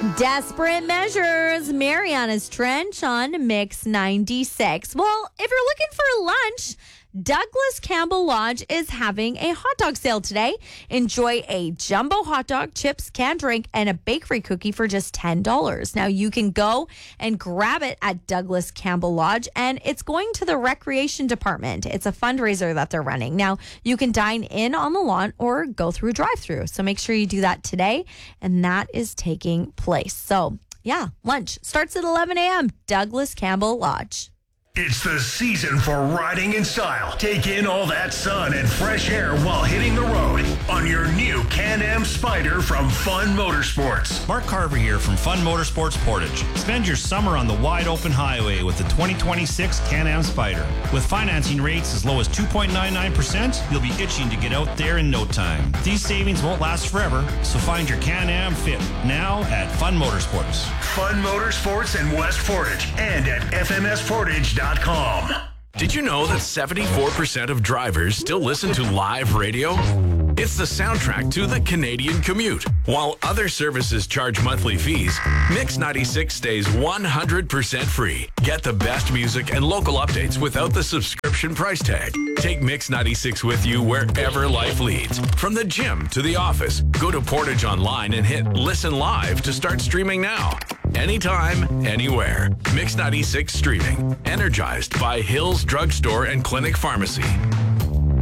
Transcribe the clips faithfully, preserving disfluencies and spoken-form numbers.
Desperate Measures, Mariana's Trench on Mix ninety-six. Well, if you're looking for lunch, Douglas Campbell Lodge is having a hot dog sale today. Enjoy a jumbo hot dog, chips, canned drink, and a bakery cookie for just ten dollars. Now, you can go and grab it at Douglas Campbell Lodge, and it's going to the recreation department. It's a fundraiser that they're running. Now, you can dine in on the lawn or go through a drive-through. So make sure you do that today, and that is taking place. So, yeah, lunch starts at eleven a.m., Douglas Campbell Lodge. It's the season for riding in style. Take in all that sun and fresh air while hitting the road on your new Can-Am Spyder from Fun Motorsports. Mark Carver here from Fun Motorsports Portage. Spend your summer on the wide open highway with the twenty twenty-six Can-Am Spyder. With financing rates as low as two point nine nine percent, you'll be itching to get out there in no time. These savings won't last forever, so find your Can-Am fit now at Fun Motorsports. Fun Motorsports in West Portage and at f m s portage dot com. Did you know that seventy-four percent of drivers still listen to live radio? It's the soundtrack to the Canadian commute. While other services charge monthly fees, Mix ninety-six stays one hundred percent free. Get the best music and local updates without the subscription price tag. Take Mix ninety-six with you wherever life leads. From the gym to the office, go to Portage Online and hit Listen Live to start streaming now. Anytime, anywhere. Mix ninety-six streaming. Energized by Hills Drugstore and Clinic Pharmacy.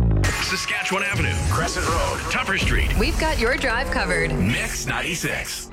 Saskatchewan Avenue, Crescent Road, Tupper Street. We've got your drive covered. Mix ninety-six.